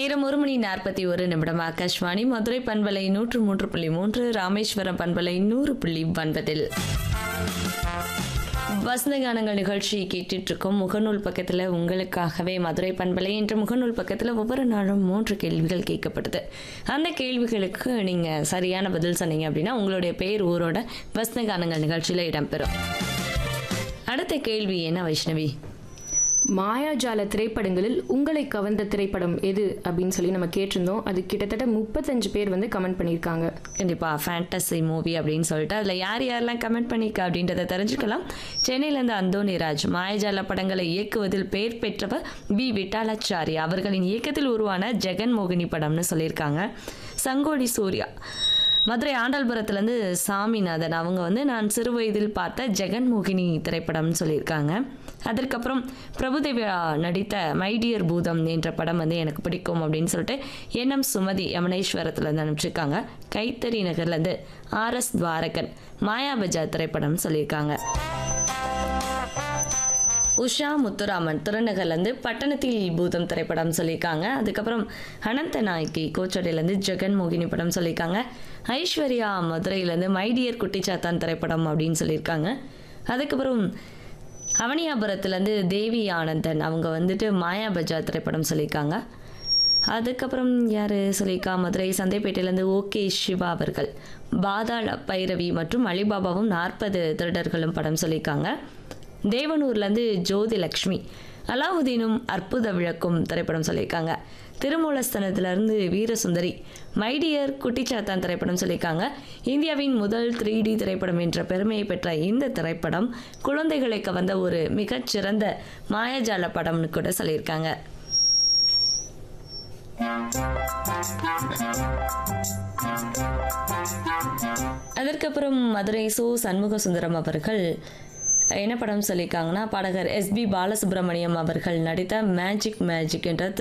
நேரம் 1:41 ஆகாஷ்வாணி மதுரை பண்பலை 103.3 ராமேஸ்வரம் பண்பலை 100.9 வசந்த கானங்கள் நிகழ்ச்சி கேட்டுட்டு இருக்கோம். முகநூல் பக்கத்தில் உங்களுக்காகவே மதுரை பண்பலை என்ற முகநூல் பக்கத்தில் ஒவ்வொரு நாளும் 3 கேள்விகள் கேட்கப்படுது. அந்த கேள்விகளுக்கு நீங்கள் சரியான பதில் சொன்னீங்க அப்படின்னா உங்களுடைய பெயர் ஊரோட வசந்த கானங்கள் நிகழ்ச்சியில் இடம்பெறும். அடுத்த கேள்வி என்ன வைஷ்ணவி? மாயாஜால திரைப்படங்களில் உங்களை கவர்ந்த திரைப்படம் எது அப்படின்னு சொல்லி நம்ம கேட்டிருந்தோம். அது கிட்டத்தட்ட 35 பேர் வந்து கமெண்ட் பண்ணியிருக்காங்க. கண்டிப்பாக ஃபேண்டசி மூவி அப்படின்னு சொல்லிட்டு அதில் யார் யாரெல்லாம் கமெண்ட் பண்ணியிருக்கா அப்படின்றத தெரிஞ்சுக்கலாம். சென்னையிலேருந்து அந்தோனிராஜ், மாயாஜால படங்களை இயக்குவதில் பெயர் பெற்றவர் பி விட்டாலாச்சாரி அவர்களின் இயக்கத்தில் உருவான ஜெகன் மோகினி படம்னு சொல்லியிருக்காங்க. சங்கோடி சூர்யா, மதுரை ஆண்டாள்புரத்துலேருந்து சாமிநாதன், அவங்க வந்து நான் சிறு வயதில் பார்த்த ஜெகன் மோகினி திரைப்படம்னு சொல்லியிருக்காங்க. அதற்கப்புறம் பிரபுதேவா நடித்த மைடியர் பூதம் என்ற படம் வந்து எனக்கு பிடிக்கும் அப்படின்னு சொல்லிட்டு என்எம் சுமதி யமனேஸ்வரத்துலேருந்து அனுப்பிச்சிருக்காங்க. கைத்தறி நகர்லேருந்து ஆர்எஸ் துவாரகன் மாயாபஜார் திரைப்படம் சொல்லியிருக்காங்க. உஷா முத்துராமன் திருநகர்லேருந்து பட்டணத்தில் பூதம் திரைப்படம் சொல்லியிருக்காங்க. அதுக்கப்புறம் அனந்த நாயக்கி கோச்சடையிலேருந்து ஜெகன் மோகினி படம் சொல்லியிருக்காங்க. ஐஸ்வர்யா மதுரையிலேருந்து மைடியர் குட்டிச்சாத்தான் திரைப்படம் அப்படின்னு சொல்லியிருக்காங்க. அதுக்கப்புறம் அவனியாபுரத்துலேருந்து தேவி ஆனந்தன், அவங்க வந்துட்டு மாயாபஜார் திரைப்படம் சொல்லியிருக்காங்க. அதுக்கப்புறம் யார் சொல்லியிருக்கா? மதுரை சந்தைப்பேட்டையிலேருந்து ஓகே சிவா அவர்கள் பாதாள பைரவி மற்றும் அலிபாபாவும் 40 திருடர்களும் படம் சொல்லியிருக்காங்க. தேவனூர்லேருந்து ஜோதி லக்ஷ்மி அலாவுதீனும் அற்புத விளக்கும் திரைப்படம் சொல்லியிருக்காங்க. திருமூலஸ்தனத்திலிருந்து வீரசுந்தரி மைடியர் குட்டிச்சாத்தான் திரைப்படம் சொல்லியிருக்காங்க. இந்தியாவின் முதல் 3D திரைப்படம் என்ற பெருமையை பெற்ற இந்த திரைப்படம் குழந்தைகளை கவர்ந்த ஒரு மிகச்சிறந்த மாயாஜால படம்னு கூட சொல்லியிருக்காங்க. அதற்கப்புறம் மதுரை சோ சண்முக சுந்தரம் அவர்கள் என்ன படம் சொல்லியிருக்காங்கன்னா, பாடகர் எஸ்பி பாலசுப்ரமணியம் அவர்கள் நடித்த மேஜிக் என்ற